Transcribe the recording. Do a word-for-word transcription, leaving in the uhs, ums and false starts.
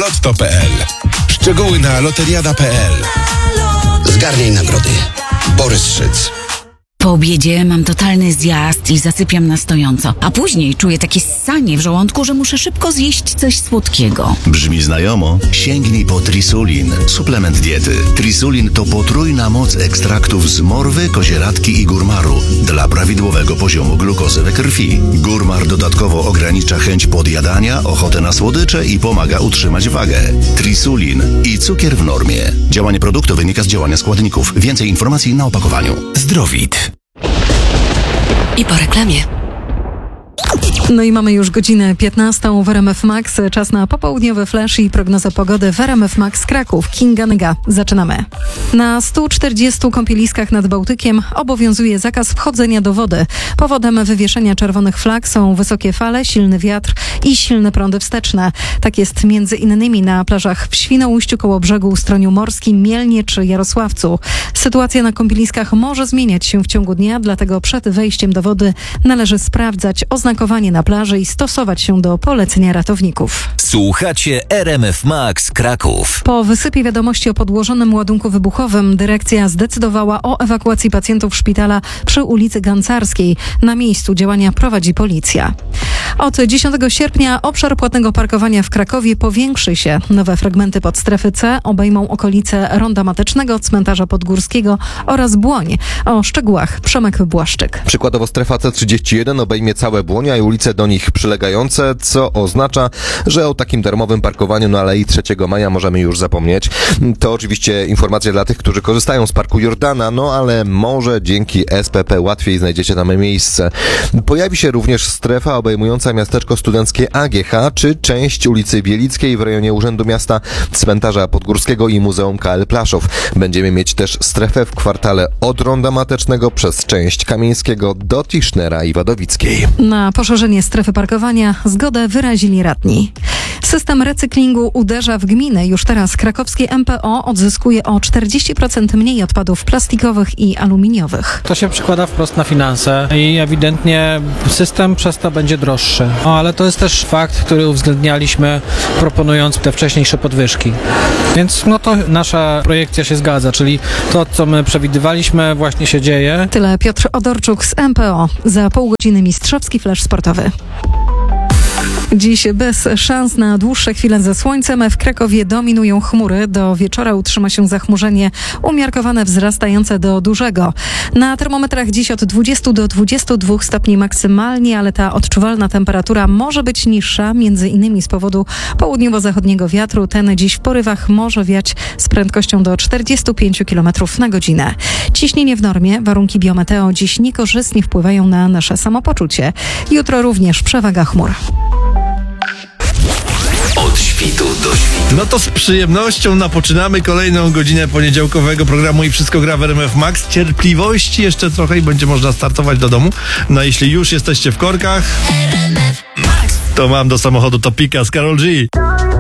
lotto kropka p l. Szczegóły na loteriada kropka p l. Zgarniaj nagrody. Borys Szyc. Po obiedzie mam totalny zjazd i zasypiam na stojąco, a później czuję takie ssanie w żołądku, że muszę szybko zjeść coś słodkiego. Brzmi znajomo? Sięgnij po Trisulin, suplement diety. Trisulin to potrójna moc ekstraktów z morwy, kozieradki i górmaru dla prawidłowego poziomu glukozy we krwi. Górmar dodatkowo ogranicza chęć podjadania, ochotę na słodycze i pomaga utrzymać wagę. Trisulin i cukier w normie. Działanie produktu wynika z działania składników. Więcej informacji na opakowaniu. Zdrowit. I po reklamie. No i mamy już godzinę piętnastą w R M F Max. Czas na popołudniowy flash i prognozę pogody w R M F Max Kraków. Kinga Nyga. Zaczynamy. Na stu czterdziestu kąpieliskach nad Bałtykiem obowiązuje zakaz wchodzenia do wody. Powodem wywieszenia czerwonych flag są wysokie fale, silny wiatr i silne prądy wsteczne. Tak jest między innymi na plażach w Świnoujściu, Kołobrzegu, Ustroniu Morskim, Mielnie czy Jarosławcu. Sytuacja na kąpieliskach może zmieniać się w ciągu dnia, dlatego przed wejściem do wody należy sprawdzać oznakowanie na plaży i stosować się do polecenia ratowników. Słuchacie R M F Max Kraków. Po wysypie wiadomości o podłożonym ładunku wybuchowym dyrekcja zdecydowała o ewakuacji pacjentów szpitala przy ulicy Gancarskiej. Na miejscu działania prowadzi policja. Od dziesiątego sierpnia obszar płatnego parkowania w Krakowie powiększy się. Nowe fragmenty podstrefy C obejmą okolice Ronda Matecznego, Cmentarza Podgórskiego oraz Błoń. O szczegółach Przemek Błaszczyk. Przykładowo strefa C trzydzieści jeden obejmie całe Błonia i ulice do nich przylegające, co oznacza, że o takim darmowym parkowaniu na Alei trzeciego maja możemy już zapomnieć. To oczywiście informacja dla tych, którzy korzystają z Parku Jordana, no ale może dzięki S P P łatwiej znajdziecie tam miejsce. Pojawi się również strefa obejmująca miasteczko studenckie A G H, czy część ulicy Bielickiej w rejonie Urzędu Miasta, Cmentarza Podgórskiego i Muzeum K L Plaszów. Będziemy mieć też strefę w kwartale od Ronda Matecznego przez część Kamieńskiego do Tischnera i Wadowickiej. Na poszerzenie strefy parkowania zgodę wyrazili radni. System recyklingu uderza w gminę. Już teraz krakowskie M P O odzyskuje o czterdzieści procent mniej odpadów plastikowych i aluminiowych. To się przekłada wprost na finanse i ewidentnie system przez to będzie droższy. O, ale to jest też fakt, który uwzględnialiśmy, proponując te wcześniejsze podwyżki. Więc no to nasza projekcja się zgadza, czyli to, co my przewidywaliśmy, właśnie się dzieje. Tyle Piotr Odorczuk z M P O. Za pół godziny mistrzowski flash sportowy. Dziś bez szans na dłuższe chwile ze słońcem. W Krakowie dominują chmury. Do wieczora utrzyma się zachmurzenie umiarkowane wzrastające do dużego. Na termometrach dziś od dwudziestu do dwudziestu dwóch stopni maksymalnie, ale ta odczuwalna temperatura może być niższa, między innymi z powodu południowo-zachodniego wiatru. Ten dziś w porywach może wiać z prędkością do czterdziestu pięciu kilometrów na godzinę. Ciśnienie w normie, warunki biometeo dziś niekorzystnie wpływają na nasze samopoczucie. Jutro również przewaga chmur. Od świtu do świtu. No to z przyjemnością napoczynamy kolejną godzinę poniedziałkowego programu i wszystko gra w R M F Max. Cierpliwości jeszcze trochę i będzie można startować do domu. No jeśli już jesteście w korkach, to mam do samochodu Topika z Karol G.